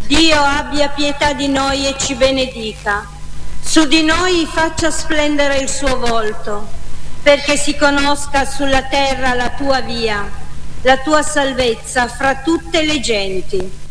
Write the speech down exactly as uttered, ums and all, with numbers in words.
Dio abbia pietà di noi e ci benedica. Su di noi faccia splendere il suo volto, perché si conosca sulla terra la tua via, la tua salvezza fra tutte le genti.